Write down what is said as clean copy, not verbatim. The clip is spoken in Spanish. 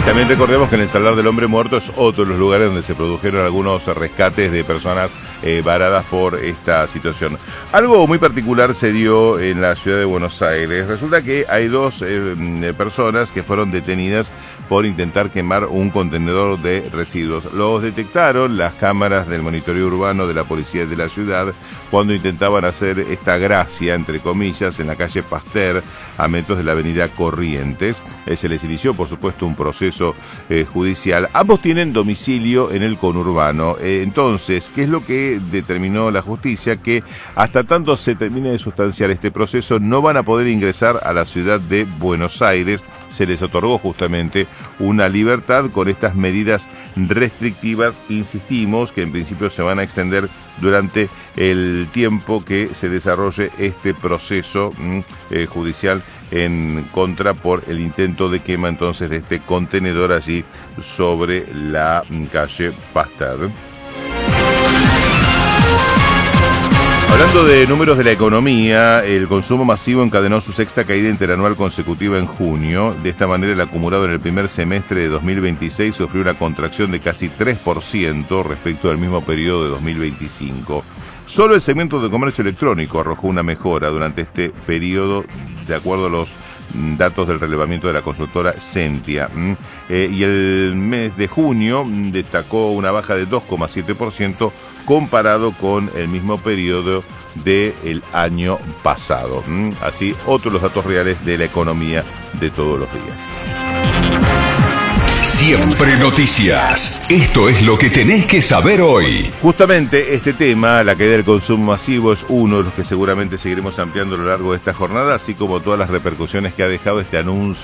También recordemos que en el Salar del Hombre Muerto es otro de los lugares donde se produjeron algunos rescates de personas varadas por esta situación. Algo muy particular se dio en la ciudad de Buenos Aires. Resulta que hay dos personas que fueron detenidas por intentar quemar un contenedor de residuos. Los detectaron las cámaras del monitoreo urbano de la policía de la ciudad cuando intentaban hacer esta gracia, entre comillas, en la calle Pasteur, a metros de la avenida Corrientes. Se les inició, por supuesto, un proceso judicial. Ambos tienen domicilio en el conurbano. Entonces, ¿qué es lo que determinó la justicia? Que hasta tanto se termine de sustanciar este proceso, no van a poder ingresar a la ciudad de Buenos Aires. Se les otorgó justamente una libertad con estas medidas restrictivas, insistimos, que en principio se van a extender durante el tiempo que se desarrolle este proceso judicial en contra por el intento de quema entonces de este contenedor allí sobre la calle Pasteur. Hablando de números de la economía, el consumo masivo encadenó su sexta caída interanual consecutiva en junio. De esta manera, el acumulado en el primer semestre de 2026 sufrió una contracción de casi 3% respecto al mismo periodo de 2025. Solo el segmento de comercio electrónico arrojó una mejora durante este periodo, de acuerdo a los datos del relevamiento de la consultora Sentia. Y el mes de junio destacó una baja de 2,7% comparado con el mismo periodo del año pasado. Así, otros los datos reales de la economía de todos los días. Siempre noticias. Esto es lo que tenés que saber hoy. Justamente este tema, la caída del consumo masivo, es uno de los que seguramente seguiremos ampliando a lo largo de esta jornada, así como todas las repercusiones que ha dejado este anuncio